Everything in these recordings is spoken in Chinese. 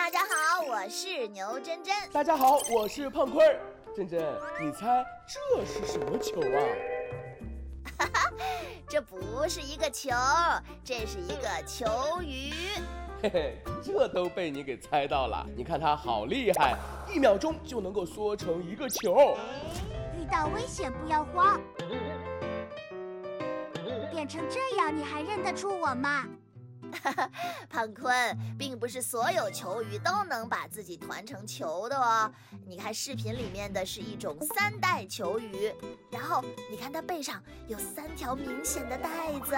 大家好，我是牛真真。 大家好，我是胖坤儿。真真，你猜这是什么球啊？ 哈哈，这不是一个球，这是一个球鱼。 嘿嘿，这都被你给猜到了。你看它好厉害，1秒钟就能够缩成一个球。 遇到危险不要慌。变成这样，你还认得出我吗？ 胖坤，并不是所有球鱼都能把自己团成球的哦。你看视频里面的是一种3代球鱼，然后你看它背上有3条明显的带子。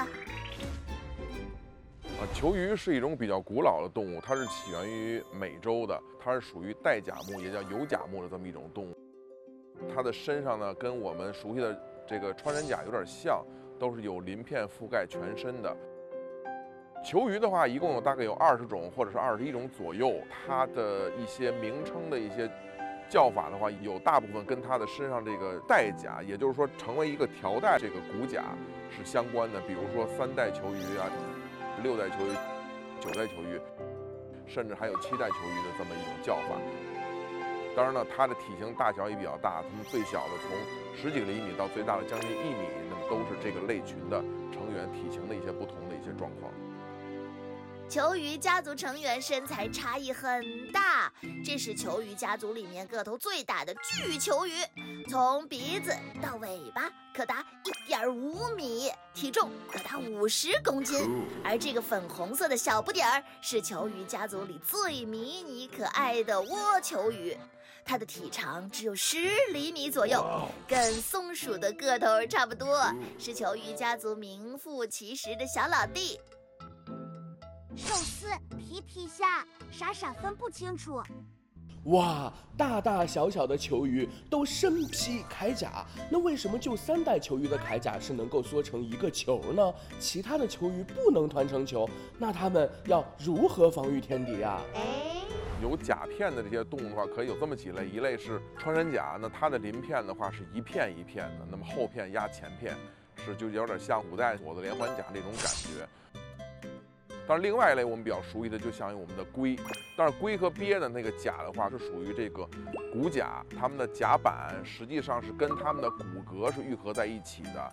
球鱼是一种比较古老的动物，它是起源于美洲的，它是属于带甲目，也叫有甲目的这么一种动物。它的身上呢，跟我们熟悉的这个穿山甲有点像，都是有鳞片覆盖全身的。球鱼的话，一共有大概有20种或者是21种左右。它的一些名称的一些叫法的话，有大部分跟它的身上这个带甲，也就是说成为一个条带这个骨甲是相关的。比如说3代球鱼啊、6代球鱼、9代球鱼，甚至还有7代球鱼的这么一种叫法。当然了，它的体型大小也比较大，它们最小的从10几厘米到最大的将近1米，那么都是这个类群的成员体型的一些不同的一些状况。 球鱼家族成员身材差异很大，这是球鱼家族里面个头最大的巨球鱼，从鼻子到尾巴可达1.5米，体重可达50公斤。而这个粉红色的小不点儿是球鱼家族里最迷你可爱的蜗球鱼，它的体长只有10厘米左右，跟松鼠的个头差不多，是球鱼家族名副其实的小老弟。 寿司、皮皮虾，傻傻分不清楚。 哇，大大小小的球鱼都身披铠甲，那为什么就3代球鱼的铠甲是能够缩成一个球呢？其他的球鱼不能团成球，那它们要如何防御天敌啊？ 有甲片的这些动物的话，可以有这么几类，一类是穿山甲，那它的鳞片的话是一片一片的，那么后片压前片，是就有点像古代锁子连环甲这种感觉。当然，另外一类我们比较熟悉的，就像我们的龟。但是龟和鳖的那个甲的话，是属于这个骨甲，它们的甲板实际上是跟它们的骨骼是愈合在一起的。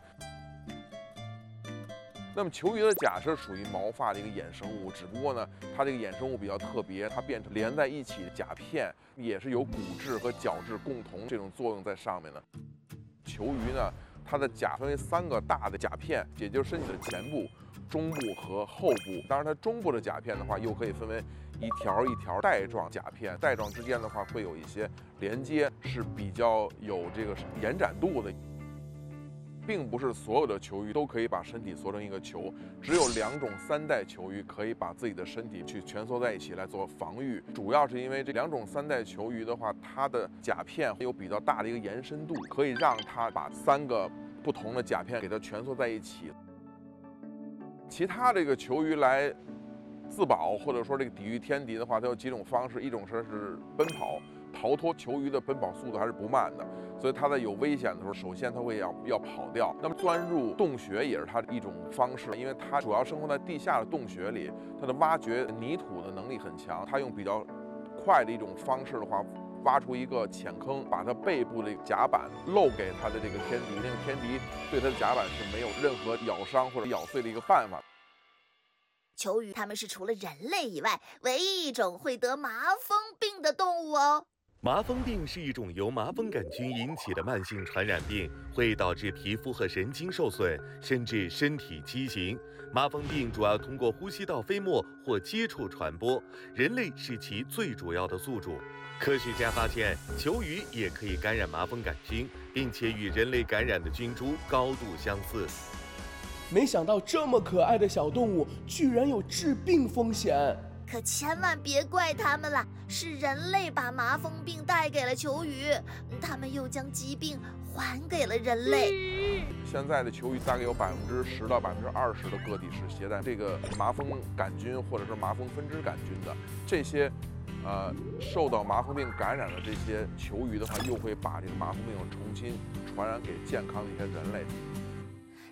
那么球鱼的甲是属于毛发的一个衍生物，只不过呢，它这个衍生物比较特别，它变成连在一起的甲片，也是有骨质和角质共同这种作用在上面的。球鱼呢，它的甲分为3个大的甲片，也就是身体的前部、中部和后部。当然，它中部的甲片的话，又可以分为一条一条带状甲片，带状之间的话会有一些连接，是比较有这个延展度的。并不是所有的球鱼都可以把身体缩成一个球，只有2种3代球鱼可以把自己的身体去蜷缩在一起来做防御。主要是因为这2种3代球鱼的话，它的甲片有比较大的一个延伸度，可以让它把3个不同的甲片给它蜷缩在一起。其他这个球鱼来自保或者说这个抵御天敌的话，它有几种方式，一种是奔跑。逃脱，球鱼的奔跑速度还是不慢的，所以它在有危险的时候，首先它会要跑掉。那么钻入洞穴也是它的一种方式，因为它主要生活在地下的洞穴里，它的挖掘泥土的能力很强。它用比较快的一种方式的话，挖出一个浅坑，把它背部的甲板露给它的这个天敌，那个天敌对它的甲板是没有任何咬伤或者咬碎的一个办法。 球鱼它们是除了人类以外唯一一种会得麻风病的动物哦。 麻风病是一种由麻风杆菌引起的慢性传染病，会导致皮肤和神经受损，甚至身体畸形。麻风病主要通过呼吸道飞沫或接触传播，人类是其最主要的宿主。科学家发现，球鱼也可以感染麻风杆菌，并且与人类感染的菌株高度相似。 没想到这么可爱的小动物居然有致病风险。 可千万别怪他们了，是人类把麻风病带给了球鱼，他们又将疾病还给了人类。 现在的球鱼大概有10%到20%的个体是携带这个麻风杆菌或者是麻风分支杆菌的。这些受到麻风病感染的这些球鱼的话，又会把这个麻风病重新传染给健康的一些人类。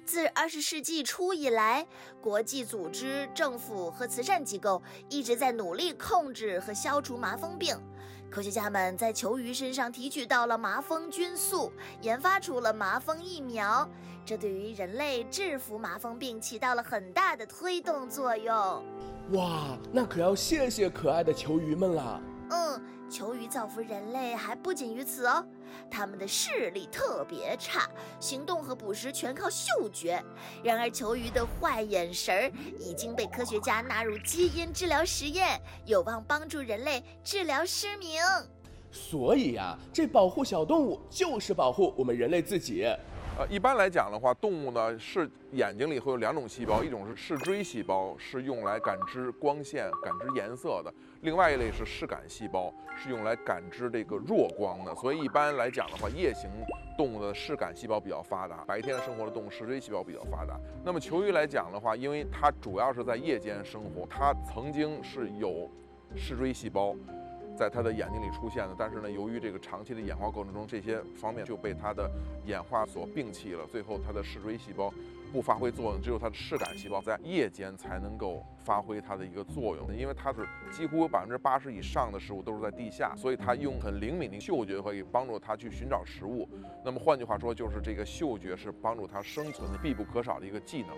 自20世纪初以来，国际组织、政府和慈善机构一直在努力控制和消除麻风病。科学家们在球鱼身上提取到了麻风菌素，研发出了麻风疫苗，这对于人类制服麻风病起到了很大的推动作用。 哇，那可要谢谢可爱的球鱼们啦！ 球鱼造福人类还不仅于此哦，它们的视力特别差，行动和捕食全靠嗅觉。然而球鱼的坏眼神已经被科学家纳入基因治疗实验，有望帮助人类治疗失明。 所以呀，这保护小动物就是保护我们人类自己。 一般来讲的话，动物呢是眼睛里会有2种细胞，一种是视锥细胞，是用来感知光线、感知颜色的；另外一类是视感细胞，是用来感知这个弱光的。所以一般来讲的话，夜行动物的视感细胞比较发达，白天生活的动物视锥细胞比较发达。那么球鱼来讲的话，因为它主要是在夜间生活，它曾经是有视锥细胞在它的眼睛里出现的，但是呢，由于这个长期的演化过程中，这些方面就被它的演化所摒弃了，最后它的视锥细胞不发挥作用，只有它的视感细胞在夜间才能够发挥它的一个作用。因为它是几乎有80%以上的食物都是在地下，所以它用很灵敏的嗅觉可以帮助它去寻找食物。那么换句话说，就是这个嗅觉是帮助它生存的必不可少的一个技能。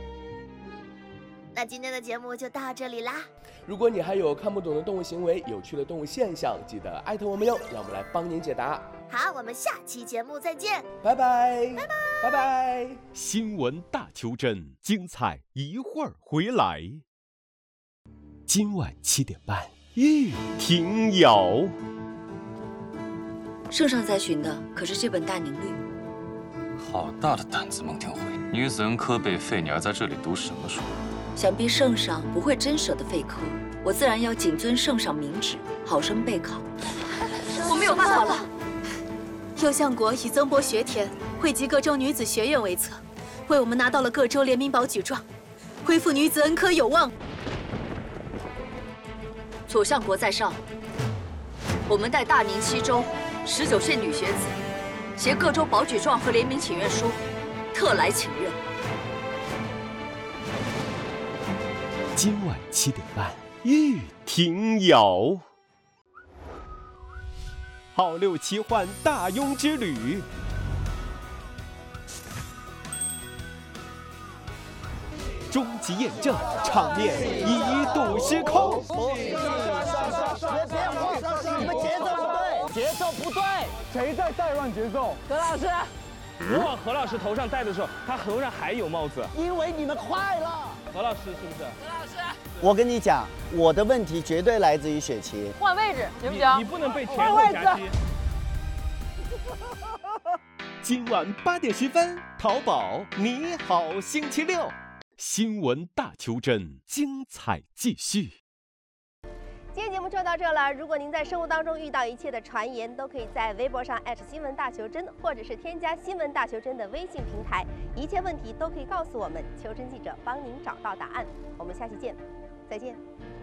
那今天的节目就到这里啦。 如果你还有看不懂的动物行为、有趣的动物现象，记得艾特我们哟，让我们来帮您解答。 好，我们下期节目再见， 拜拜，拜拜，拜拜。 新闻大球针，精彩一会儿回来。今晚7点半，玉婷瑶。 圣上在寻的可是这本《大宁律》。 好大的胆子，孟庭苇！女子恩科被废，你要在这里读什么书？ 想必圣上不会真舍得废科，我自然要谨遵圣上明旨，好生备考。我没有办法了。 右相国以增博学田，汇集各州女子学院为策，为我们拿到了各州联名保举状，恢复女子恩科有望。 左相国在上，我们带大宁7州19县女学子，携各州保举状和联名请愿书，特来请任。 今晚7点半，玉婷瑶。好六奇幻大庸之旅，终极验证，场面一度失控。 别慌，你们节奏不对，节奏不对，谁在带乱节奏？何老师， 我往何老师头上戴的时候，他头上还有帽子。 因为你们快了。 何老师是不是？ 何老师，我跟你讲，我的问题绝对来自于雪琪。 换位置行不行？ 你不能被前后夹击。 今晚8点10分，淘宝你好星期六，新闻大球针，精彩继续。 今天节目就到这了。如果您在生活当中遇到一切的传言，都可以在微博上新闻大球针，或者是添加新闻大球针的微信平台，一切问题都可以告诉我们，球针记者帮您找到答案。我们下期见，再见。